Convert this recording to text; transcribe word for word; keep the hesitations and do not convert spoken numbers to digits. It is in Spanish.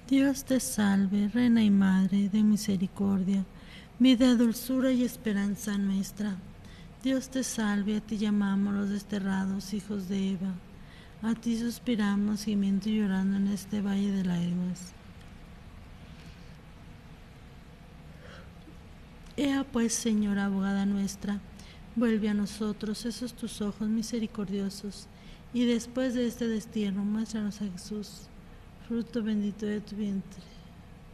Dios te salve, Reina y Madre de misericordia, vida, dulzura y esperanza nuestra. Dios te salve, a ti llamamos los desterrados hijos de Eva. A ti suspiramos, gimiendo y llorando en este valle de lágrimas. Ea pues, Señora, abogada nuestra, vuelve a nosotros esos tus ojos misericordiosos, y después de este destierro muéstranos a Jesús, fruto bendito de tu vientre.